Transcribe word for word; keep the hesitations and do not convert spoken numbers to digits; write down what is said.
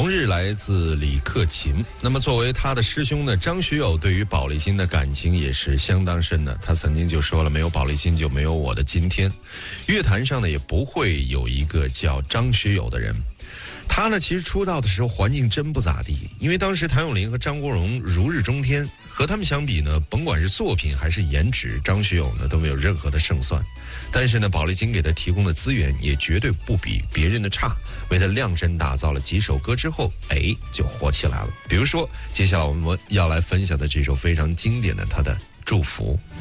同日来自李克勤。那么作为他的师兄呢，张学友对于宝丽金的感情也是相当深的。他曾经就说了，没有宝丽金就没有我的今天，乐坛上呢也不会有一个叫张学友的人。他呢其实出道的时候环境真不咋地，因为当时谭咏麟和张国荣如日中天，和他们相比呢，甭管是作品还是颜值，张学友呢都没有任何的胜算。但是呢，宝丽金给他提供的资源也绝对不比别人的差，为他量身打造了几首歌之后，哎，就火起来了。比如说接下来我们要来分享的这首非常经典的他的《祝福》。